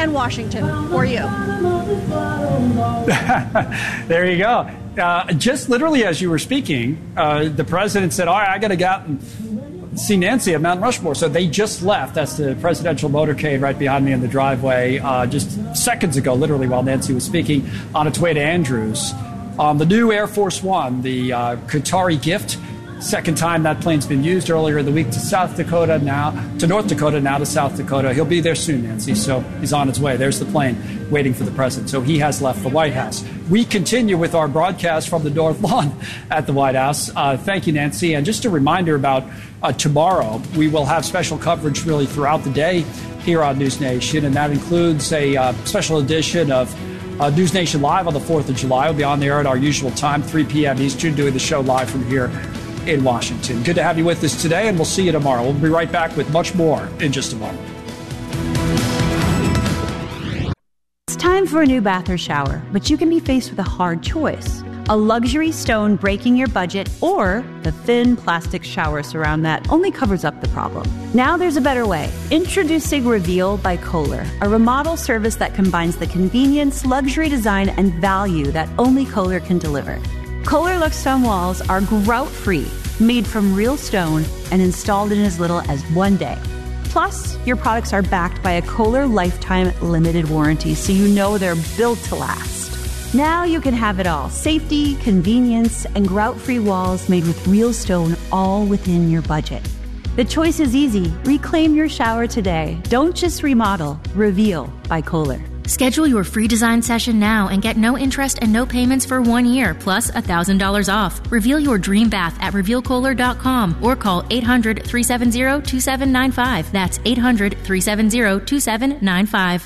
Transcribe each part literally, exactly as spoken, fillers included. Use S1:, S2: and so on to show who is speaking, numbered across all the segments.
S1: and Washington for you.
S2: There you go. Uh, just literally as you were speaking, uh, the president said, all right, I got to go out and see Nancy at Mount Rushmore. So they just left. That's the presidential motorcade right behind me in the driveway uh, just seconds ago, literally while Nancy was speaking, on its way to Andrews. Um, the new Air Force One, the uh, Qatari gift, second time that plane's been used, earlier in the week to South Dakota, now to North Dakota, now to South Dakota. He'll be there soon, Nancy, so he's on his way. There's the plane waiting for the president. So he has left the White House. We continue with our broadcast from the North Lawn at the White House. Uh, thank you, Nancy. And just a reminder about uh, tomorrow, we will have special coverage really throughout the day here on News Nation, and that includes a uh, special edition of uh, News Nation Live on the fourth of July. We'll be on the air at our usual time, three p.m. Eastern, doing the show live from here in Washington. Good to have you with us today, and we'll see you tomorrow. We'll be right back with much more in just a moment.
S3: It's time for a new bath or shower, but you can be faced with a hard choice. A luxury stone breaking your budget, or the thin plastic shower surround that only covers up the problem. Now there's a better way. Introducing Reveal by Kohler, a remodel service that combines the convenience, luxury design, and value that only Kohler can deliver. Kohler Lux Stone walls are grout-free, made from real stone, and installed in as little as one day. Plus, your products are backed by a Kohler Lifetime Limited Warranty, so you know they're built to last. Now you can have it all. Safety, convenience, and grout-free walls made with real stone, all within your budget. The choice is easy. Reclaim your shower today. Don't just remodel. Reveal by Kohler.
S4: Schedule your free design session now and get no interest and no payments for one year, plus one thousand dollars off. Reveal your dream bath at reveal kohler dot com or call eight hundred, three seven zero, two seven nine five. That's eight hundred, three seven zero, two seven nine five.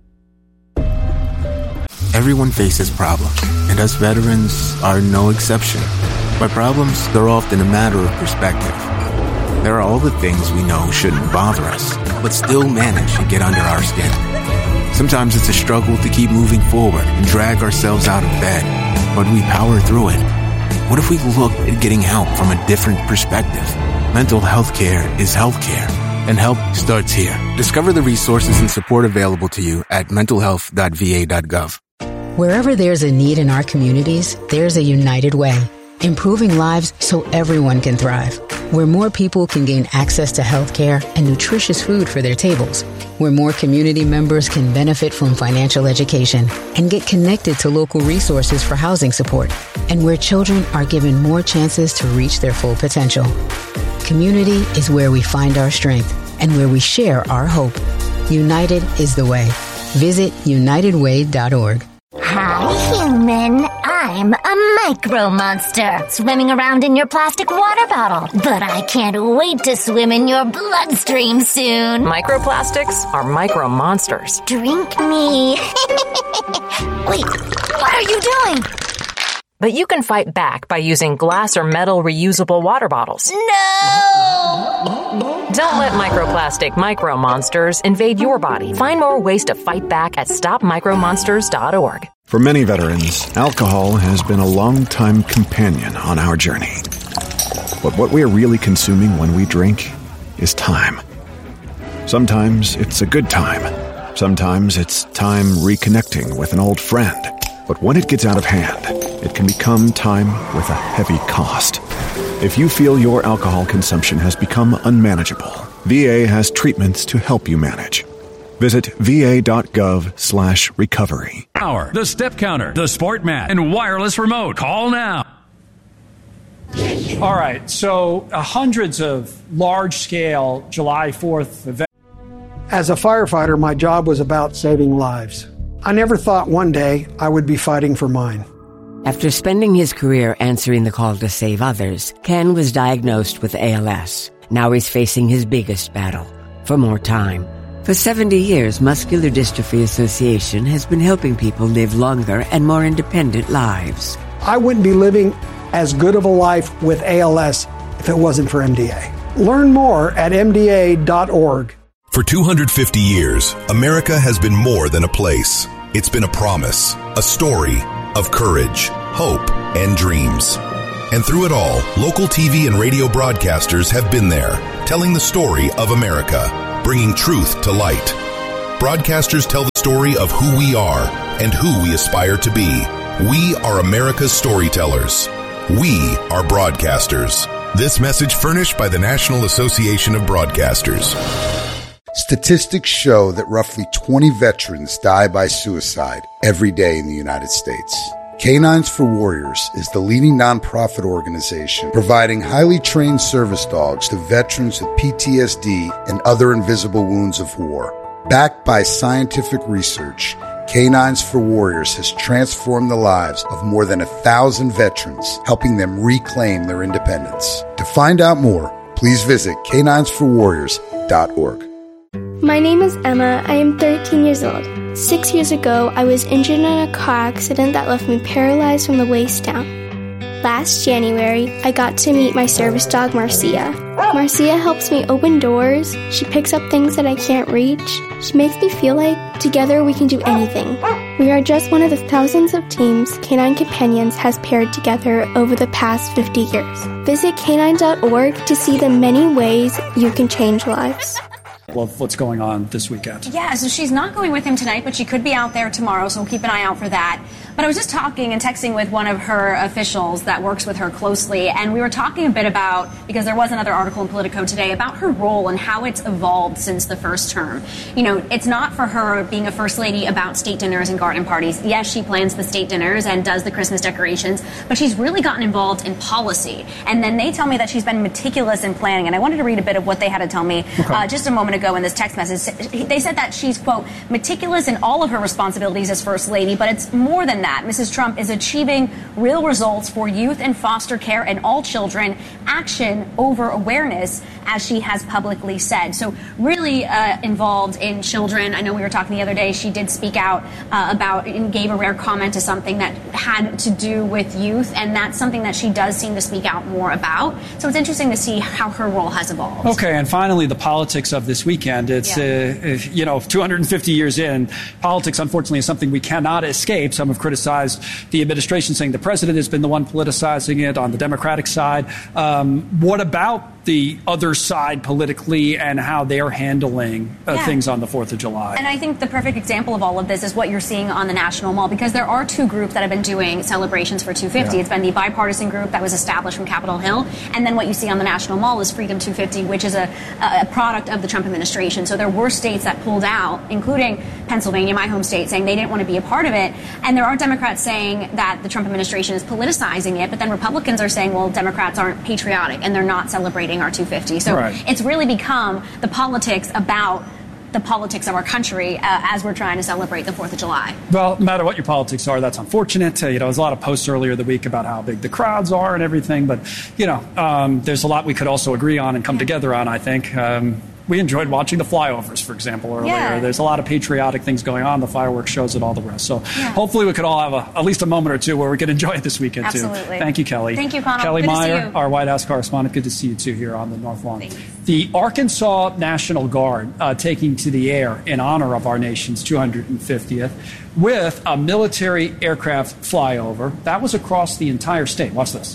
S5: Everyone faces problems, and us veterans are no exception. But problems, they're often a matter of perspective. There are all the things we know shouldn't bother us, but still manage to get under our skin. Sometimes it's a struggle to keep moving forward and drag ourselves out of bed, but we power through it. What if we looked at getting help from a different perspective? Mental health care is health care, and help starts here. Discover the resources and support available to you at mental health dot v a dot gov.
S6: Wherever there's a need in our communities, there's a United Way, improving lives so everyone can thrive. Where more people can gain access to health care and nutritious food for their tables. Where more community members can benefit from financial education and get connected to local resources for housing support. And where children are given more chances to reach their full potential. Community is where we find our strength and where we share our hope. United is the way. Visit united way dot org.
S7: Hi, human. I'm a micro monster, swimming around in your plastic water bottle. But I can't wait to swim in your bloodstream soon.
S8: Microplastics are micro monsters.
S7: Drink me. Wait, what are you doing?
S8: But you can fight back by using glass or metal reusable water bottles.
S7: No!
S8: Don't let microplastic micro monsters invade your body. Find more ways to fight back at stop micro monsters dot org.
S9: For many veterans, alcohol has been a long-time companion on our journey. But what we are really consuming when we drink is time. Sometimes it's a good time. Sometimes it's time reconnecting with an old friend. But when it gets out of hand, it can become time with a heavy cost. If you feel your alcohol consumption has become unmanageable, V A has treatments to help you manage. Visit v a dot gov slash recovery.
S10: Power, the step counter, the sport mat, and wireless remote. Call now.
S2: All right, so uh, hundreds of large-scale July fourth events.
S11: As a firefighter, my job was about saving lives. I never thought one day I would be fighting for mine.
S12: After spending his career answering the call to save others, Ken was diagnosed with A L S. Now he's facing his biggest battle, for more time. For seventy years, Muscular Dystrophy Association has been helping people live longer and more independent lives.
S11: I wouldn't be living as good of a life with A L S if it wasn't for M D A. Learn more at m d a dot org.
S13: For two hundred fifty years, America has been more than a place. It's been a promise, a story of courage, hope, and dreams. And through it all, local T V and radio broadcasters have been there, telling the story of America, bringing truth to light. broadcasters tell the story of who we are and who we aspire to be. We are America's storytellers. We are broadcasters. This message furnished by the National Association of Broadcasters.
S1: Statistics show that roughly twenty veterans die by suicide every day in the United States. Canines for Warriors is the leading nonprofit organization providing highly trained service dogs to veterans with P T S D and other invisible wounds of war. Backed by scientific research, Canines for Warriors has transformed the lives of more than a thousand veterans, helping them reclaim their independence. To find out more, please visit canines for warriors dot org.
S14: My name is Emma. I am thirteen years old. Six years ago, I was injured in a car accident that left me paralyzed from the waist down. Last January, I got to meet my service dog, Marcia. Marcia helps me open doors. She picks up things that I can't reach. She makes me feel like together we can do anything. We are just one of the thousands of teams Canine Companions has paired together over the past fifty years. Visit canine dot org to see the many ways you can change lives.
S2: Of what's going on this weekend.
S15: Yeah, so she's not going with him tonight, but she could be out there tomorrow, so we'll keep an eye out for that. But I was just talking and texting with one of her officials that works with her closely, and we were talking a bit about, because there was another article in Politico today, about her role and how it's evolved since the first term. You know, it's not for her being a first lady about state dinners and garden parties. Yes, she plans the state dinners and does the Christmas decorations, but she's really gotten involved in policy. And then they tell me that she's been meticulous in planning, and I wanted to read a bit of what they had to tell me okay. uh, just a moment ago in this text message. They said that she's, quote, meticulous in all of her responsibilities as First Lady, but it's more than that. Missus Trump is achieving real results for youth and foster care and all children, action over awareness, as she has publicly said. So really uh, involved in children. I know we were talking the other day, she did speak out uh, about and gave a rare comment to something that had to do with youth, and that's something that she does seem to speak out more about. So it's interesting to see how her role has evolved.
S2: Okay, and finally, the politics of this weekend. It's, yeah. uh, you know, two hundred fifty years in, politics, unfortunately, is something we cannot escape. Some have criticized the administration, saying the president has been the one politicizing it on the Democratic side. Um, what about the other side politically and how they're handling uh, yeah. things on the fourth of July?
S15: And I think the perfect example of all of this is what you're seeing on the National Mall, because there are two groups that have been doing celebrations for two fifty. Yeah. It's been the bipartisan group that was established from Capitol Hill, and then what you see on the National Mall is Freedom two fifty, which is a, a product of the Trump administration. So there were states that pulled out, including Pennsylvania, my home state, saying they didn't want to be a part of it. And there are Democrats saying that the Trump administration is politicizing it, but then Republicans are saying, well, Democrats aren't patriotic and they're not celebrating our two fifty. So right. it's really become the politics about the politics of our country uh, as we're trying to celebrate the fourth of July.
S2: Well, no matter what your politics are, that's unfortunate. Uh, you know, there's a lot of posts earlier the week about how big the crowds are and everything. But, you know, um, there's a lot we could also agree on and come yeah. together on, I think. Um, we enjoyed watching the flyovers, for example, earlier. Yeah. There's a lot of patriotic things going on, the fireworks shows and all the rest. So yeah. hopefully we could all have a, at least a moment or two where we can enjoy it this weekend,
S15: Absolutely.
S2: too. Thank you, Kelly.
S15: Thank you, Connell.
S2: Kelly
S15: good
S2: Meyer, our White House correspondent. Good to see you, too, here on the North Lawn. The Arkansas National Guard uh, taking to the air in honor of our nation's two hundred fiftieth with a military aircraft flyover. That was across the entire state. Watch this.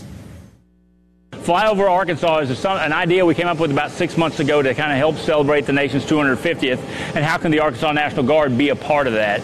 S16: Flyover Arkansas is an idea we came up with about six months ago to kind of help celebrate the nation's two hundred fiftieth, and how can the Arkansas National Guard be a part of that?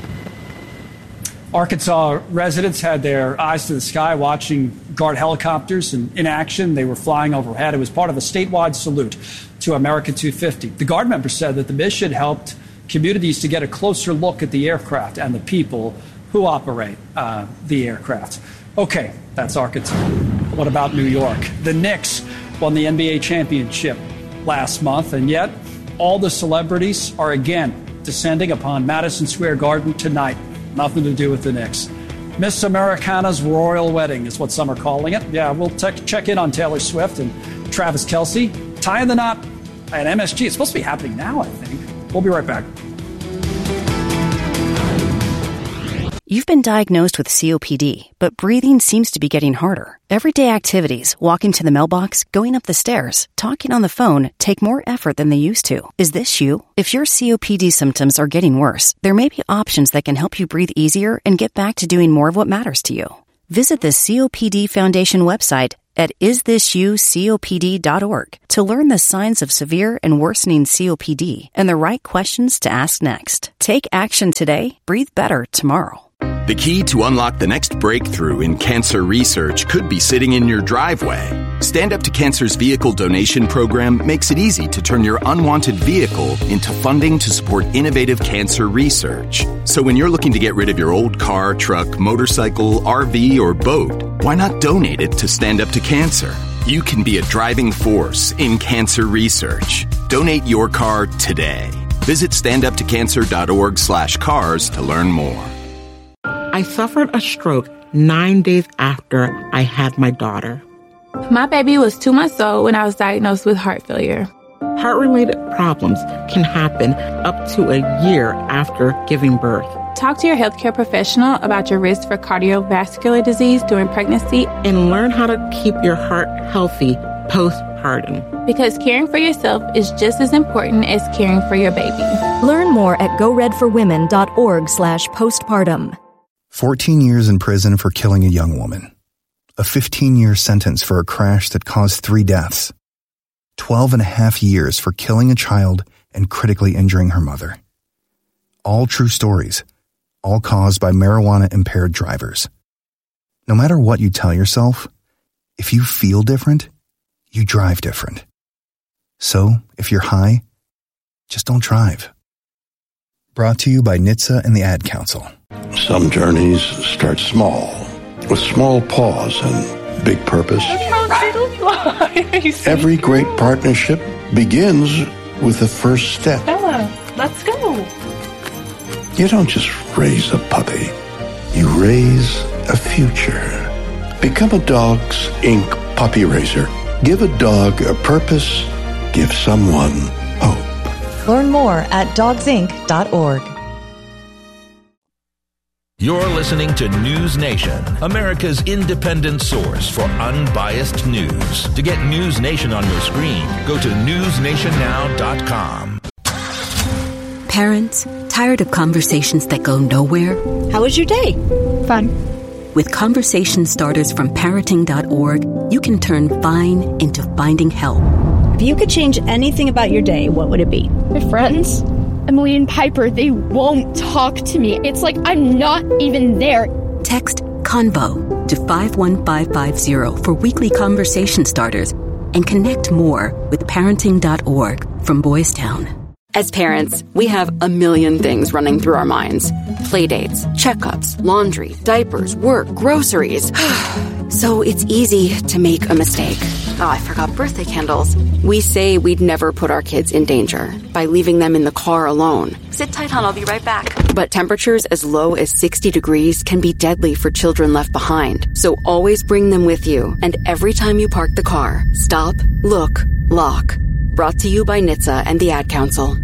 S2: Arkansas residents had their eyes to the sky watching Guard helicopters in, in action. They were flying overhead. It was part of a statewide salute to America two fifty. The Guard members said that the mission helped communities to get a closer look at the aircraft and the people who operate uh, the aircraft. Okay, that's Arkansas. What about New York? The Knicks won the N B A championship last month, and yet all the celebrities are again descending upon Madison Square Garden tonight. Nothing to do with the Knicks. Miss Americana's royal wedding is what some are calling it. Yeah, we'll te- check in on Taylor Swift and Travis Kelce. Tying the knot at M S G. It's supposed to be happening now, I think. We'll be right back.
S17: You've been diagnosed with C O P D, but breathing seems to be getting harder. Everyday activities, walking to the mailbox, going up the stairs, talking on the phone, take more effort than they used to. Is this you? If your C O P D symptoms are getting worse, there may be options that can help you breathe easier and get back to doing more of what matters to you. Visit the C O P D Foundation website at is this you C O P D dot org to learn the signs of severe and worsening C O P D and the right questions to ask next. Take action today. Breathe better tomorrow.
S18: The key to unlock the next breakthrough in cancer research could be sitting in your driveway. Stand Up to Cancer's vehicle donation program makes it easy to turn your unwanted vehicle into funding to support innovative cancer research. So when you're looking to get rid of your old car, truck, motorcycle, R V, or boat, why not donate it to Stand Up to Cancer? You can be a driving force in cancer research. Donate your car today. Visit standuptocancer.org slash cars to learn more.
S19: I suffered a stroke nine days after I had my daughter.
S20: My baby was two months old when I was diagnosed with heart failure.
S19: Heart-related problems can happen up to a year after giving birth.
S20: Talk to your healthcare professional about your risk for cardiovascular disease during pregnancy
S19: and learn how to keep your heart healthy postpartum.
S20: Because caring for yourself is just as important as caring for your baby.
S21: Learn more at go red for women dot org slash postpartum.
S22: fourteen years in prison for killing a young woman. A fifteen-year sentence for a crash that caused three deaths. twelve and a half years for killing a child and critically injuring her mother. All true stories, all caused by marijuana-impaired drivers. No matter what you tell yourself, if you feel different, you drive different. So, if you're high, just don't drive. Brought to you by N H T S A and the Ad Council.
S23: Some journeys start small, with small pause and big purpose. Every great partnership begins with the first step.
S20: Bella, let's go.
S23: You don't just raise a puppy, you raise a future. Become a Dogs Incorporated puppy raiser. Give a dog a purpose, give someone hope.
S21: Learn more at dogs inc dot org.
S24: You're listening to News Nation, America's independent source for unbiased news. To get News Nation on your screen, go to news nation now dot com.
S25: Parents, tired of conversations that go nowhere?
S26: How was your day? Fun.
S25: With conversation starters from parenting dot org, you can turn fine into finding help.
S26: If you could change anything about your day, what would it be?
S27: My friends, Emily and Piper, they won't talk to me. It's like I'm not even there.
S25: Text CONVO to five one five five zero for weekly conversation starters and connect more with parenting dot org from Boys Town.
S28: As parents, we have a million things running through our minds. Playdates, checkups, laundry, diapers, work, groceries. So it's easy to make a mistake. Oh, I forgot birthday candles. We say we'd never put our kids in danger by leaving them in the car alone. Sit tight, hon, I'll be right back. But temperatures as low as sixty degrees can be deadly for children left behind. So always bring them with you. And every time you park the car, stop, look, lock. Brought to you by N H T S A and the Ad Council.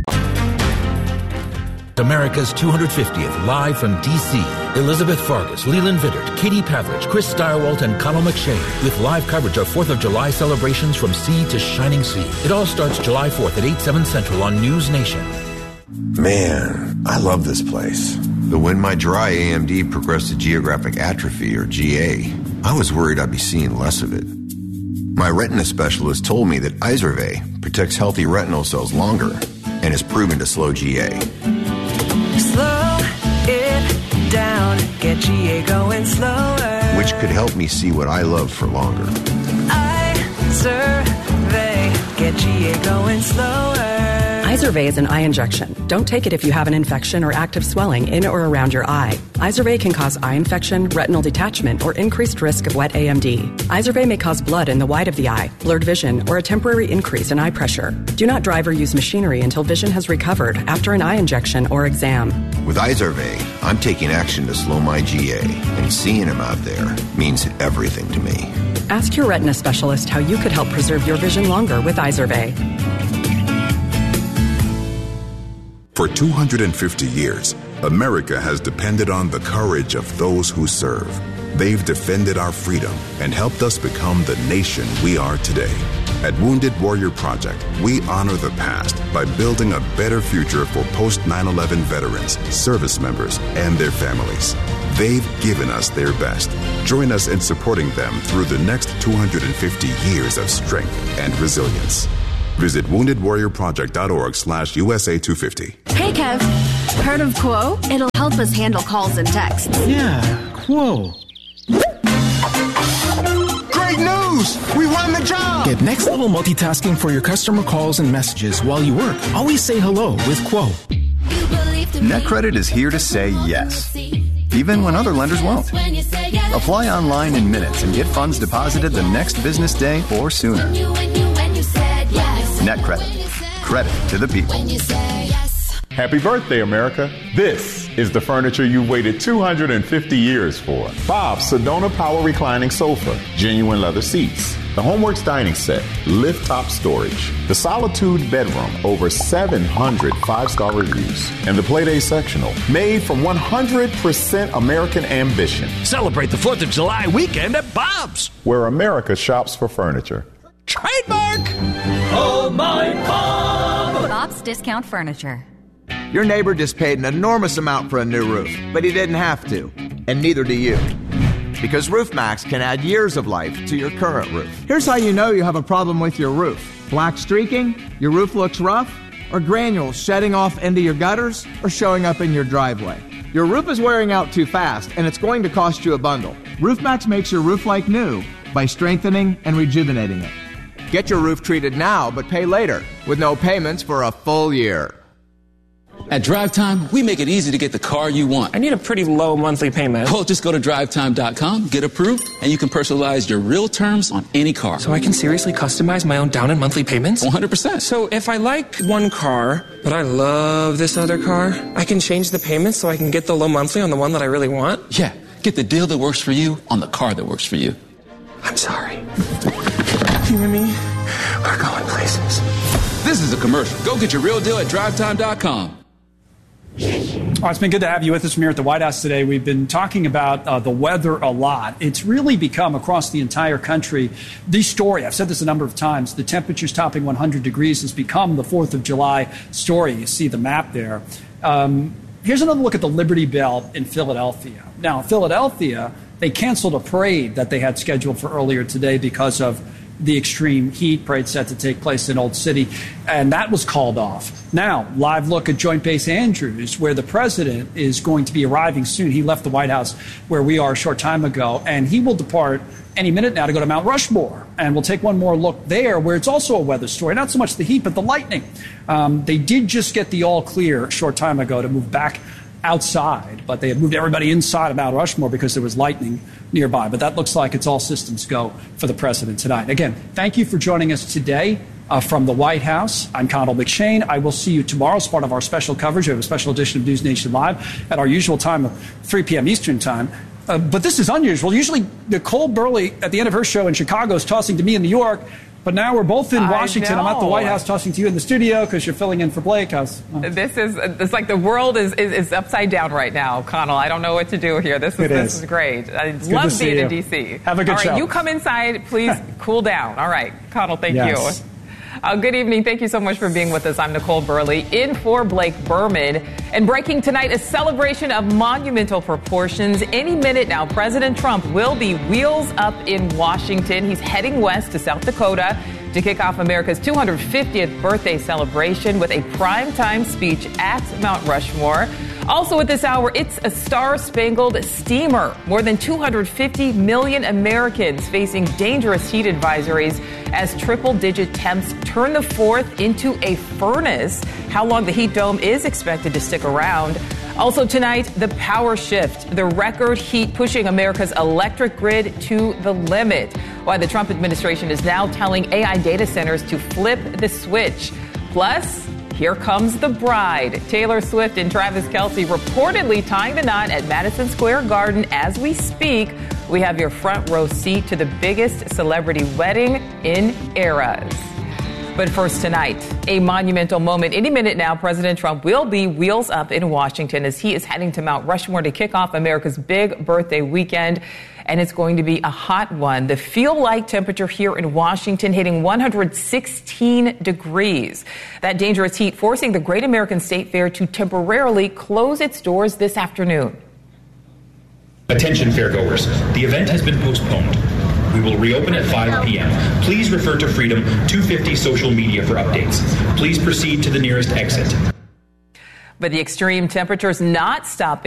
S24: America's two hundred fiftieth, live from D C. Elizabeth Fargus, Leland Vittert, Katie Pavlich, Chris Stirewalt, and Connell McShane with live coverage of fourth of July celebrations from sea to shining sea. It all starts July fourth at eight, seven Central on News Nation.
S29: Man, I love this place. But when my dry A M D progressed to geographic atrophy, or G A, I was worried I'd be seeing less of it. My retina specialist told me that Izervay protects healthy retinal cells longer and is proven to slow G A.
S30: Slow it down, get G A going slower.
S29: Which could help me see what I love for longer.
S30: Izervay, get G A going slower.
S31: Izervay is an eye injection. Don't take it if you have an infection or active swelling in or around your eye. Izervay can cause eye infection, retinal detachment, or increased risk of wet A M D. Izervay may cause blood in the white of the eye, blurred vision, or a temporary increase in eye pressure. Do not drive or use machinery until vision has recovered after an eye injection or exam.
S29: With Izervay, I'm taking action to slow my G A, and seeing him out there means everything to me.
S31: Ask your retina specialist how you could help preserve your vision longer with Izervay.
S32: For two hundred fifty years, America has depended on the courage of those who serve.
S1: They've defended our freedom and helped us become the nation we are today. At Wounded Warrior Project, we honor the past by building a better future for post nine eleven veterans, service members, and their families. They've given us their best. Join us in supporting them through the next two hundred fifty years of strength and resilience. Visit wounded warrior project dot org slash U S A two fifty.
S3: Hey, Kev. Heard of Quo? It'll help us handle calls and texts.
S4: Yeah, Quo.
S5: Great news! We won the job!
S4: Get next level multitasking for your customer calls and messages while you work. Always say hello with Quo.
S6: NetCredit is here to say yes, even when other lenders won't. Apply online in minutes and get funds deposited the next business day or sooner. NetCredit. Credit to the people.
S7: Happy birthday, America. This is the furniture you've waited two hundred fifty years for. Bob's Sedona Power Reclining Sofa, genuine leather seats, the Homeworks Dining Set, lift top storage, the Solitude Bedroom, over seven hundred five-star reviews, and the Playday Sectional, made from one hundred percent American ambition.
S8: Celebrate the fourth of July weekend at Bob's,
S7: where America shops for furniture.
S8: Trademark! Oh, my Bob!
S9: Bob's Discount Furniture.
S10: Your neighbor just paid an enormous amount for a new roof, but he didn't have to, and neither do you. Because RoofMax can add years of life to your current roof.
S11: Here's how you know you have a problem with your roof. Black streaking, your roof looks rough, or granules shedding off into your gutters or showing up in your driveway. Your roof is wearing out too fast, and it's going to cost you a bundle. RoofMax makes your roof like new by strengthening and rejuvenating it.
S10: Get your roof treated now, but pay later, with no payments for a full year.
S12: At Drive Time, we make it easy to get the car you want.
S13: I need a pretty low monthly payment.
S12: Well, just go to drive time dot com, get approved, and you can personalize your real terms on any car.
S13: So I can seriously customize my own down and monthly payments?
S12: one hundred percent.
S13: So if I like one car, but I love this other car, I can change the payments so I can get the low monthly on the one that I really want?
S12: Yeah, get the deal that works for you on the car that works for you.
S13: I'm sorry. You and me, we're going places.
S12: This is a commercial. Go get your real deal at drive time dot com.
S2: Oh, it's been good to have you with us from here at the White House today. We've been talking about uh, the weather a lot. It's really become, across the entire country, the story. I've said this a number of times. The temperatures topping one hundred degrees has become the fourth of July story. You see the map there. Um, here's another look at the Liberty Bell in Philadelphia. Now, Philadelphia, they canceled a parade that they had scheduled for earlier today because of the extreme heat. Parade set to take place in Old City, and that was called off. Now, live look at Joint Base Andrews, where the president is going to be arriving soon. He left the White House, where we are, a short time ago, and he will depart any minute now to go to Mount Rushmore. And we'll take one more look there, where it's also a weather story. Not so much the heat, but the lightning. Um, they did just get the all clear a short time ago to move back outside, but they had moved everybody inside of Mount Rushmore because there was lightning nearby. But that looks like it's all systems go for the president tonight. Again, thank you for joining us today uh, from the White House. I'm Connell McShane. I will see you tomorrow as part of our special coverage. We have a special edition of News Nation Live at our usual time of three p.m. Eastern time. Uh, but this is unusual. Usually Nicole Burley at the end of her show in Chicago is tossing to me in New York. But now we're both in Washington. I'm at the White House tossing to you in the studio because you're filling in for Blake. How's, uh,
S33: this is it's like the world is, is, is upside down right now, Connell. I don't know what to do here. This is,
S2: it
S33: this
S2: is.
S33: is great. I
S2: it's
S33: love being in D C.
S2: Have a good
S33: All right,
S2: show.
S33: you come inside. Please cool down. All right, Connell, thank
S2: yes.
S33: you. Uh, good evening. Thank you so much for being with us. I'm Nicole Burley, in for Blake Berman. And breaking tonight, a celebration of monumental proportions. Any minute now, President Trump will be wheels up in Washington. He's heading west to South Dakota to kick off America's two hundred fiftieth birthday celebration with a primetime speech at Mount Rushmore. Also at this hour, it's a star-spangled steamer. More than two hundred fifty million Americans facing dangerous heat advisories as triple-digit temps turn the fourth into a furnace. How long the heat dome is expected to stick around. Also tonight, the power shift, the record heat pushing America's electric grid to the limit. Why the Trump administration is now telling A I data centers to flip the switch. Plus, here comes the bride. Taylor Swift and Travis Kelce reportedly tying the knot at Madison Square Garden as we speak. We have your front row seat to the biggest celebrity wedding in eras. But first tonight, a monumental moment. Any minute now, President Trump will be wheels up in Washington as he is heading to Mount Rushmore to kick off America's big birthday weekend. and it's going to be a hot one. The feel-like temperature here in Washington hitting one hundred sixteen degrees. That dangerous heat forcing the Great American State Fair to temporarily close its doors this afternoon.
S9: Attention fairgoers, the event has been postponed. We will reopen at five p.m. Please refer to Freedom two fifty social media for updates. Please proceed to the nearest exit.
S33: But the extreme temperatures not stopping